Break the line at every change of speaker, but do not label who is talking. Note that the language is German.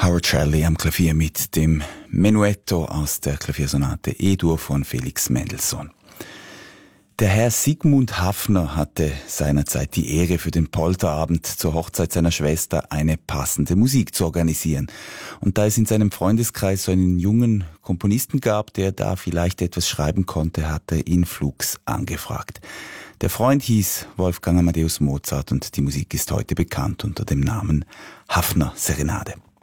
Howard Shelley am Klavier mit dem Menuetto aus der Klaviersonate E-Dur von Felix Mendelssohn. Der Herr Sigmund Haffner hatte seinerzeit die Ehre, für den Polterabend zur Hochzeit seiner Schwester eine passende Musik zu organisieren. Und da es in seinem Freundeskreis so einen jungen Komponisten gab, der da vielleicht etwas schreiben konnte, hatte ihn flugs angefragt. Der Freund hieß Wolfgang Amadeus Mozart und die Musik ist heute bekannt unter dem Namen Haffner Serenade.